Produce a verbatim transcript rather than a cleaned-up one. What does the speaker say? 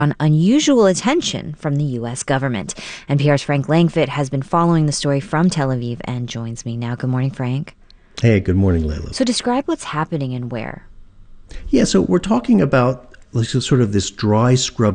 on unusual attention from the U S government. N P R's Frank Langfitt has been following the story from Tel Aviv and joins me now. Good morning, Frank. Hey, good morning, Layla. So describe what's happening and where. Yeah, so we're talking about like, sort of this dry scrub